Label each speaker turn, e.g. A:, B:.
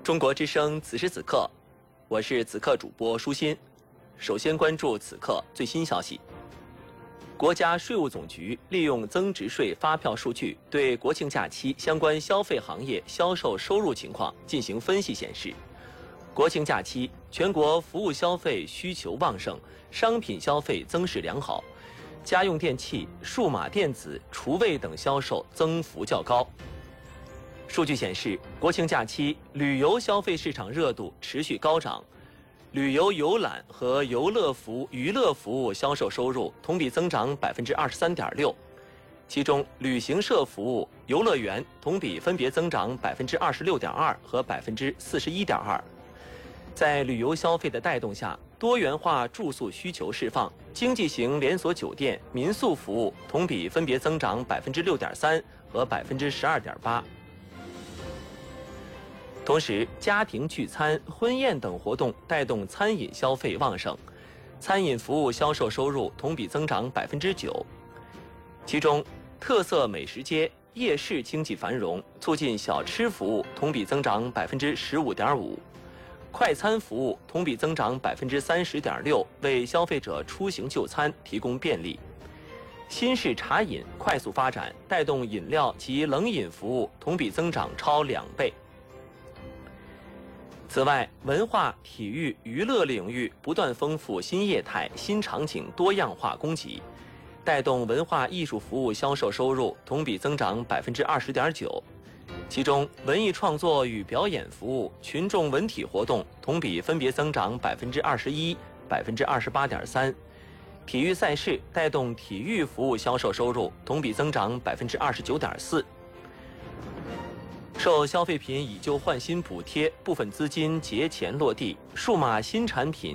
A: 中国之声此时此刻，我是此刻主播舒心。首先关注此刻最新消息。国家税务总局利用增值税发票数据，对国庆假期相关消费行业销售收入情况进行分析显示，国庆假期全国服务消费需求旺盛，商品消费增势良好，家用电器、数码电子、厨卫等销售增幅较高。数据显示，国庆假期旅游消费市场热度持续高涨，旅游游览和娱乐服务销售收入同比增长23.6%，其中旅行社服务、游乐园同比分别增长26.2%和41.2%。在旅游消费的带动下，多元化住宿需求释放，经济型连锁酒店、民宿服务同比分别增长6.3%和12.8%。同时，家庭聚餐、婚宴等活动带动餐饮消费旺盛，餐饮服务销售收入同比增长9%。其中，特色美食街、夜市经济繁荣，促进小吃服务同比增长15.5%，快餐服务同比增长30.6%，为消费者出行就餐提供便利。新式茶饮快速发展，带动饮料及冷饮服务同比增长超2倍。此外，文化、体育、娱乐领域不断丰富新业态、新场景多样化供给，带动文化艺术服务销售收入同比增长20.9%。其中，文艺创作与表演服务、群众文体活动同比分别增长21%、28.3%。体育赛事带动体育服务销售收入同比增长29.4%。受消费品以旧换新补贴部分资金节前落地，数码新产品